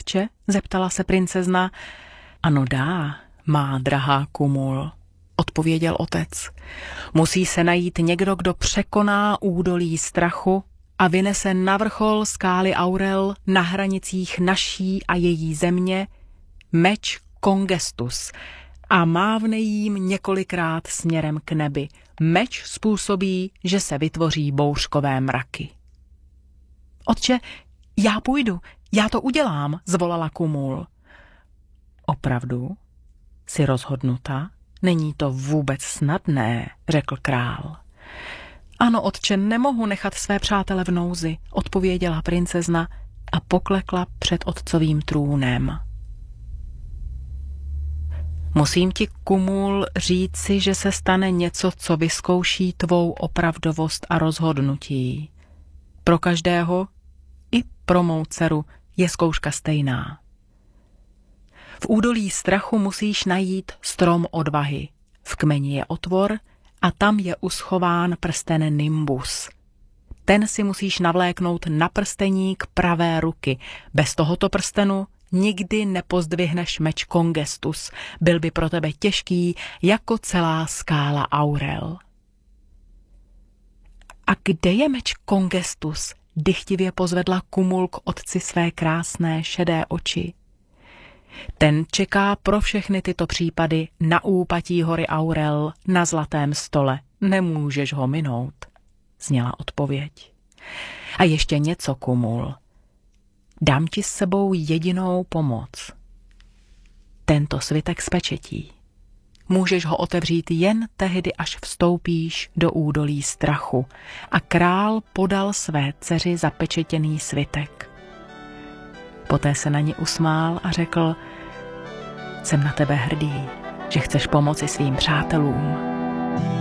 otče? Zeptala se princezna. Ano dá, má drahá Kumul, odpověděl otec. Musí se najít někdo, kdo překoná údolí strachu a vynese na vrchol skály Aurel na hranicích naší a její země meč Congestus a mávne jím několikrát směrem k nebi. Meč způsobí, že se vytvoří bouřkové mraky. Otče, já půjdu, já to udělám, zvolala Kumul. Opravdu? Jsi rozhodnuta? Není to vůbec snadné, řekl král. Ano, otče, nemohu nechat své přátele v nouzi, odpověděla princezna a poklekla před otcovým trůnem. Musím ti, Kumul, říci, že se stane něco, co vyzkouší tvou opravdovost a rozhodnutí. Pro každého, i pro mou dceru, je zkouška stejná. V údolí strachu musíš najít strom odvahy. V kmeni je otvor a tam je uschován prsten Nimbus. Ten si musíš navléknout na prsteník pravé ruky. Bez tohoto prstenu nikdy nepozdvihneš meč Congestus. Byl by pro tebe těžký jako celá skála Aurel. A kde je meč Congestus? Dychtivě pozvedla Kumul k otci své krásné šedé oči. Ten čeká pro všechny tyto případy na úpatí hory Aurel na zlatém stole. Nemůžeš ho minout, zněla odpověď. A ještě něco, Kumul. Dám ti s sebou jedinou pomoc. Tento svitek s pečetí. Můžeš ho otevřít jen tehdy, až vstoupíš do údolí strachu. A král podal své dceři zapečetěný svitek. Poté se na ní usmál a řekl: Jsem na tebe hrdý, že chceš pomoci svým přátelům.